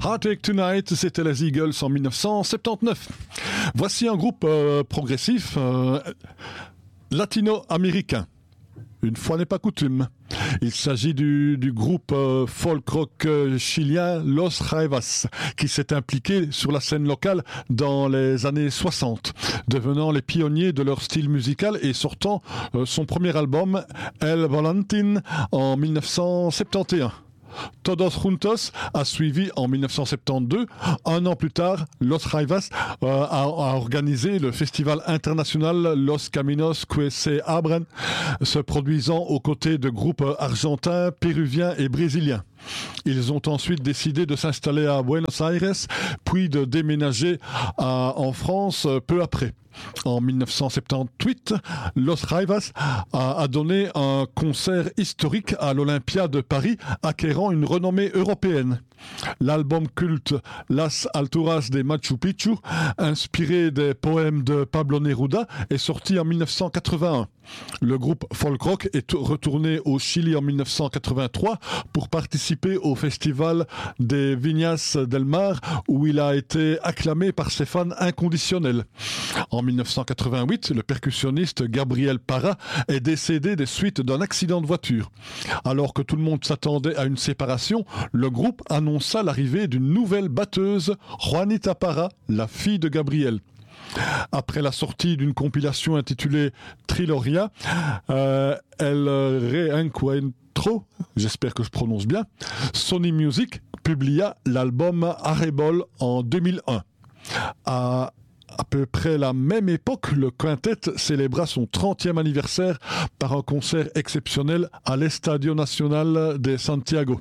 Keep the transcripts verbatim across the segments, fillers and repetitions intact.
Heartache Tonight, c'était les Eagles en dix-neuf cent soixante-dix-neuf. Voici un groupe euh, progressif euh, latino-américain. Une fois n'est pas coutume. Il s'agit du, du groupe euh, folk-rock euh, chilien Los Jaivas, qui s'est impliqué sur la scène locale dans les années soixante, devenant les pionniers de leur style musical et sortant euh, son premier album, El Volantín, en dix-neuf cent soixante-onze. Todos Juntos a suivi en dix-neuf cent soixante-douze. Un an plus tard, Los Jaivas euh, a, a organisé le festival international Los Caminos que se abren, se produisant aux côtés de groupes argentins, péruviens et brésiliens. Ils ont ensuite décidé de s'installer à Buenos Aires, puis de déménager à, en France peu après. En dix-neuf cent soixante-dix-huit, Los Jaivas a, a donné un concert historique à l'Olympia de Paris, acquérant une renommée européenne. L'album culte Las Alturas de Machu Picchu, inspiré des poèmes de Pablo Neruda, est sorti en dix-neuf cent quatre-vingt-un. Le groupe folk rock est retourné au Chili en dix-neuf cent quatre-vingt-trois pour participer au festival des Viñas del Mar, où il a été acclamé par ses fans inconditionnels. En dix-neuf cent quatre-vingt-huit, le percussionniste Gabriel Parra est décédé des suites d'un accident de voiture. Alors que tout le monde s'attendait à une séparation, le groupe annonça l'arrivée d'une nouvelle batteuse, Juanita Parra, la fille de Gabriel. Après la sortie d'une compilation intitulée Triloria, euh, El Reencuentro, j'espère que je prononce bien, Sony Music publia l'album Arrebol en deux mille un. À À peu près la même époque, le quintet célébra son trentième anniversaire par un concert exceptionnel à l'Estadio Nacional de Santiago.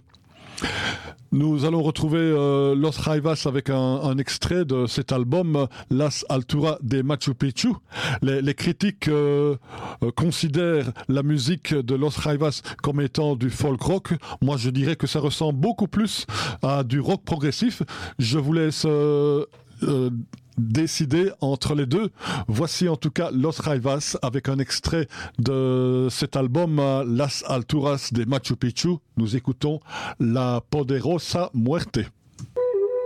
Nous allons retrouver euh, Los Jaivas avec un, un extrait de cet album Las Alturas de Machu Picchu. Les, les critiques euh, euh, considèrent la musique de Los Jaivas comme étant du folk rock. Moi, je dirais que ça ressemble beaucoup plus à du rock progressif. Je vous laisse euh, euh, décider entre les deux. Voici en tout cas Los Jaivas avec un extrait de cet album Las Alturas de Machu Picchu. Nous écoutons La Poderosa Muerte.